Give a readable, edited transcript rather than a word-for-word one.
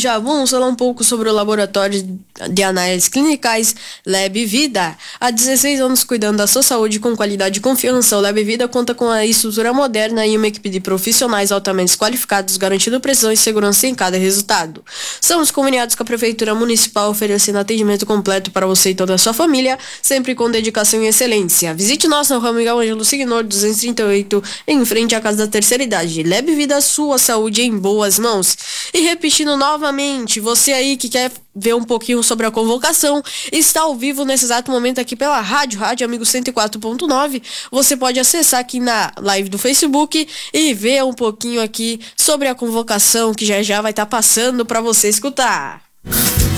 já vamos falar um pouco sobre o laboratório de análises clínicas Lab Vida. Há 16 anos cuidando da sua saúde com qualidade e confiança, o Lab Vida conta com a estrutura moderna e uma equipe de profissionais altamente qualificados, garantindo precisão e segurança em cada resultado. Somos conveniados com a Prefeitura Municipal, oferecendo atendimento completo para você e toda a sua família, sempre com dedicação e excelência. Visite nós na Rua Miguel Ângelo Signor 238, em frente à Casa da Terceira Idade. Lab Vida, sua saúde em boas mãos. E repetindo novamente, você aí que quer ver um pouquinho sobre a convocação, está ao vivo nesse exato momento aqui pela Rádio Amigo 104.9. Você pode acessar aqui na live do Facebook e ver um pouquinho aqui sobre a convocação que já vai estar passando para você escutar.